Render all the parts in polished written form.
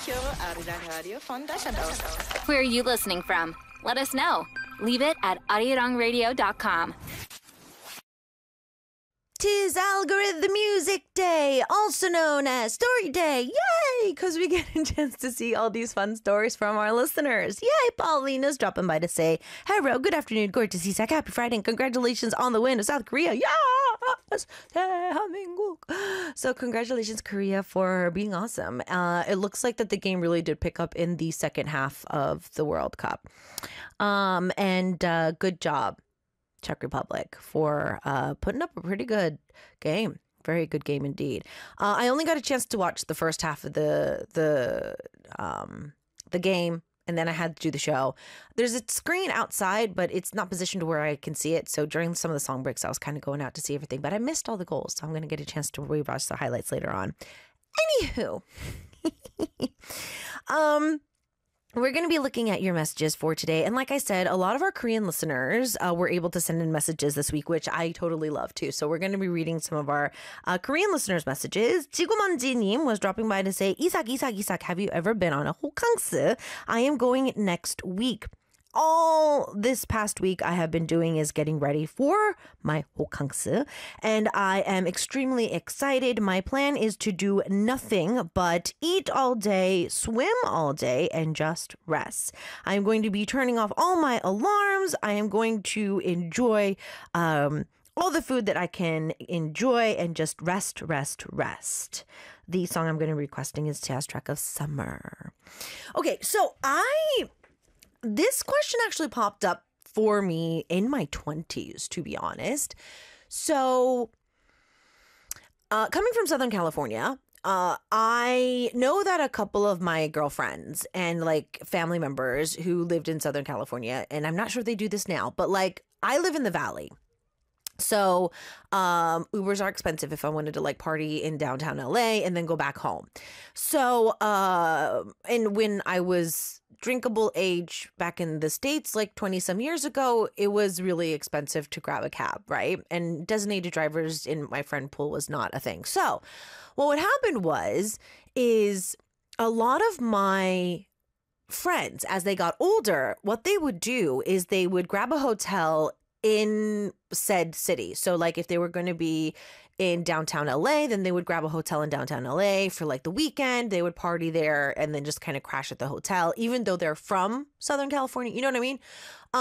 kjører Arirang Radio van Dashandal. Where are you listening from? Let us know. Leave it at arirangradio.com. 'Tis Algorithm Music Day, also known as Story Day. Yay! Because we get a chance to see all these fun stories from our listeners. Yay! Paulina's dropping by to say, hello, good afternoon, gorgeous Isak, happy Friday, and congratulations on the win of South Korea. Yes! So congratulations, Korea, for being awesome. It looks like that the game really did pick up in the second half of the World Cup. And good job, Czech Republic, for putting up a pretty good game. Very good game indeed. I only got a chance to watch the first half of the game, and then I had to do the show. There's a screen outside, but it's not positioned to where I can see it. So during some of the song breaks, I was kind of going out to see everything, but I missed all the goals. So I'm going to get a chance to rewatch the highlights later on. Anywho, we're going to be looking at your messages for today. And like I said, a lot of our Korean listeners were able to send in messages this week, which I totally love too. So we're going to be reading some of our Korean listeners' messages. 지구먼지님 was dropping by to say, Isak, have you ever been on a 호캉스? I am going next week. All this past week I have been doing is getting ready for my 호캉스, and I am extremely excited. My plan is to do nothing but eat all day, swim all day, and just rest. I'm going to be turning off all my alarms. I am going to enjoy all the food that I can enjoy and just rest. The song I'm going to be requesting is Taeha's track of Summer. Okay, so this question actually popped up for me in my 20s, to be honest. So, coming from Southern California, I know that a couple of my girlfriends and like family members who lived in Southern California, and I'm not sure if they do this now, but like I live in the Valley. So, Ubers are expensive if I wanted to like party in downtown LA and then go back home. So, and when I was drinkable age back in the States, like 20 some years ago, it was really expensive to grab a cab, right? And designated drivers in my friend pool was not a thing. So what happened is a lot of my friends, as they got older, what they would do is they would grab a hotel in said city. So like if they were going to be in downtown LA, then they would grab a hotel in downtown LA for like the weekend. They would party there and then just kind of crash at the hotel, even though they're from Southern California. You know what I mean?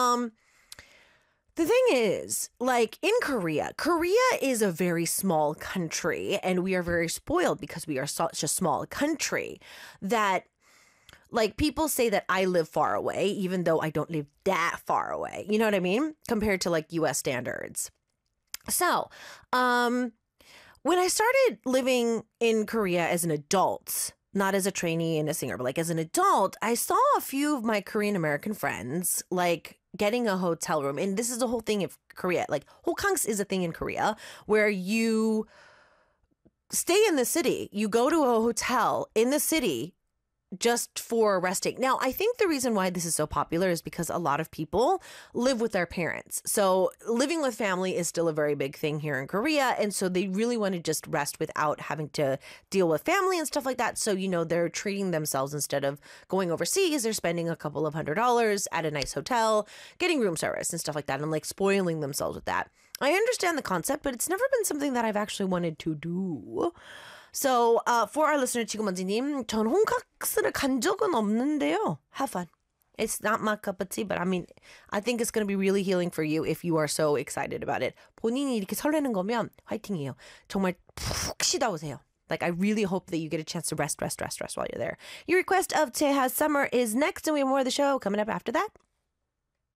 The thing is, like in Korea is a very small country, and we are very spoiled because we are such a small country that like people say that I live far away, even though I don't live that far away. You know what I mean? Compared to like US standards. So, when I started living in Korea as an adult, not as a trainee and a singer, but like as an adult, I saw a few of my Korean American friends like getting a hotel room. And this is the whole thing of Korea. Like 호캉스 is a thing in Korea where you stay in the city. You go to a hotel in the city just for resting. Now, I think the reason why this is so popular is because a lot of people live with their parents. So living with family is still a very big thing here in Korea. And so they really want to just rest without having to deal with family and stuff like that. So, you know, they're treating themselves instead of going overseas. They're spending a couple of $100s at a nice hotel, getting room service and stuff like that, and like spoiling themselves with that. I understand the concept, but it's never been something that I've actually wanted to do. So, for our listener, 지구먼지님, 전 홈캉스를 간 적은 없는데요. Have fun. It's not my cup of tea, but I mean, I think it's going to be really healing for you if you are so excited about it. 본인이 이렇게 설레는 거면 화이팅이에요. 정말 푹 쉬다 오세요. Like, I really hope that you get a chance to rest while you're there. Your request of Taeha's Summer is next, and we have more of the show coming up after that.